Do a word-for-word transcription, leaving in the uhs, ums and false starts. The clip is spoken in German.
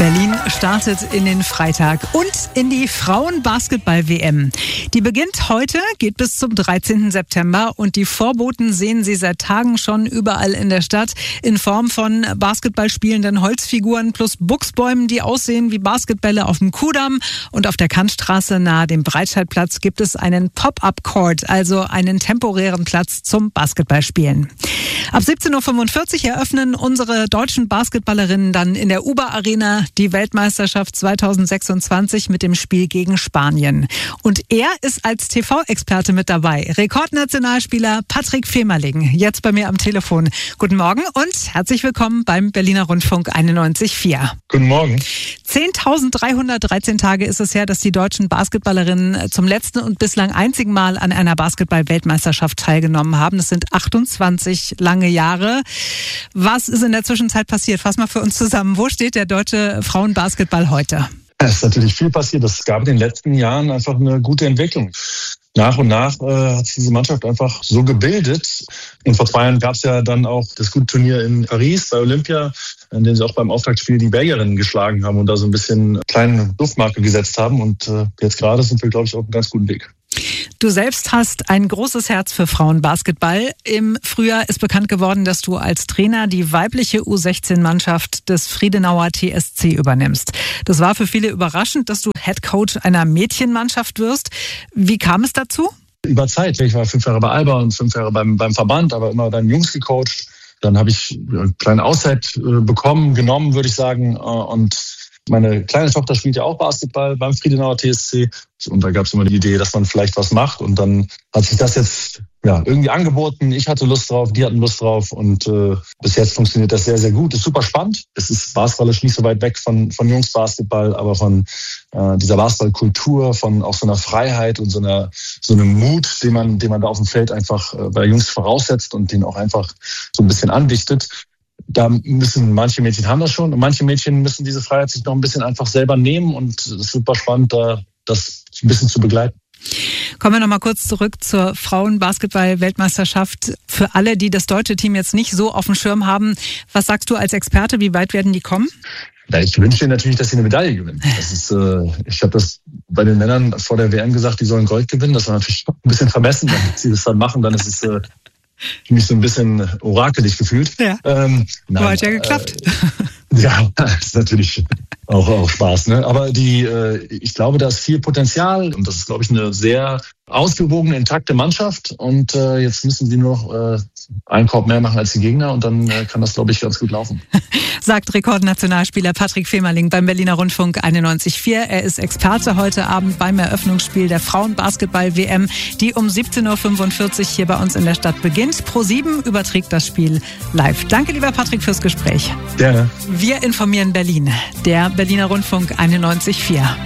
Berlin startet in den Freitag und in die Frauen-Basketball-W M. Die beginnt heute, geht bis zum dreizehnten September und die Vorboten sehen Sie seit Tagen schon überall in der Stadt in Form von Basketball spielenden Holzfiguren plus Buchsbäumen, die aussehen wie Basketbälle auf dem Kudamm, und auf der Kantstraße nahe dem Breitscheidplatz gibt es einen Pop-Up-Court, also einen temporären Platz zum Basketballspielen. Ab siebzehn Uhr fünfundvierzig eröffnen unsere deutschen Basketballerinnen dann in der Uber Arena die Weltmeisterschaft zweitausendsechsundzwanzig mit dem Spiel gegen Spanien. Und er ist als T V-Experte mit dabei. Rekordnationalspieler Patrick Femerling, jetzt bei mir am Telefon. Guten Morgen und herzlich willkommen beim Berliner Rundfunk einundneunzig Komma vier. Guten Morgen. zehntausenddreihundertdreizehn Tage ist es her, dass die deutschen Basketballerinnen zum letzten und bislang einzigen Mal an einer Basketball-Weltmeisterschaft teilgenommen haben. Das sind achtundzwanzig lange Jahre. Was ist in der Zwischenzeit passiert? Fass mal für uns zusammen. Wo steht der deutsche Frauenbasketball heute? Es ist natürlich viel passiert. Es gab in den letzten Jahren einfach eine gute Entwicklung. Nach und nach äh, hat sich diese Mannschaft einfach so gebildet. Und vor zwei Jahren gab es ja dann auch das gute Turnier in Paris bei Olympia, in dem sie auch beim Auftaktspiel die Belgierinnen geschlagen haben und da so ein bisschen eine kleine Duftmarke gesetzt haben. Und äh, jetzt gerade sind wir, glaube ich, auf einem ganz guten Weg. Du selbst hast ein großes Herz für Frauenbasketball. Im Frühjahr ist bekannt geworden, dass du als Trainer die weibliche U sechzehn Mannschaft des Friedenauer T S C übernimmst. Das war für viele überraschend, dass du Headcoach einer Mädchenmannschaft wirst. Wie kam es dazu? Über Zeit. Ich war fünf Jahre bei Alba und fünf Jahre beim, beim Verband, aber immer dann Jungs gecoacht. Dann habe ich eine kleine Auszeit bekommen, genommen, würde ich sagen. Und meine kleine Tochter spielt ja auch Basketball beim Friedenauer T S C. Und da gab es immer die Idee, dass man vielleicht was macht. Und dann hat sich das jetzt ja irgendwie angeboten. Ich hatte Lust drauf, die hatten Lust drauf. Und äh, bis jetzt funktioniert das sehr, sehr gut. Ist super spannend. Es ist basketballisch nicht so weit weg von, von Jungsbasketball, aber von äh, dieser Basketballkultur, von auch so einer Freiheit und so einer so einem Mut, den man, den man da auf dem Feld einfach äh, bei Jungs voraussetzt und den auch einfach so ein bisschen andichtet. Da müssen manche Mädchen haben das schon und manche Mädchen müssen diese Freiheit sich noch ein bisschen einfach selber nehmen, und es ist super spannend, da das ein bisschen zu begleiten. Kommen wir noch mal kurz zurück zur Frauen-Basketball-Weltmeisterschaft. Für alle, die das deutsche Team jetzt nicht so auf dem Schirm haben, was sagst du als Experte, wie weit werden die kommen? Ja, ich wünsche denen natürlich, dass sie eine Medaille gewinnen. Das ist, äh, ich habe das bei den Männern vor der W M gesagt, die sollen Gold gewinnen. Das war natürlich ein bisschen vermessen, wenn sie das dann machen, dann ist es äh, mich so ein bisschen orakelig gefühlt. Ja, ähm, nein, hat ja geklappt. Äh, ja, das ist natürlich auch, auch Spaß. Ne? Aber die, äh, ich glaube, da ist viel Potenzial und das ist, glaube ich, eine sehr ausgewogene, intakte Mannschaft. Und äh, jetzt müssen sie nur noch äh, einen Korb mehr machen als die Gegner und dann äh, kann das, glaube ich, ganz gut laufen. Sagt Rekordnationalspieler Patrick Femerling beim Berliner Rundfunk einundneunzig Komma vier. Er ist Experte heute Abend beim Eröffnungsspiel der Frauenbasketball-W M, die um siebzehn Uhr fünfundvierzig hier bei uns in der Stadt beginnt. ProSieben überträgt das Spiel live. Danke, lieber Patrick, fürs Gespräch. Gerne. Wir informieren Berlin. Der Berliner Rundfunk einundneunzig Komma vier.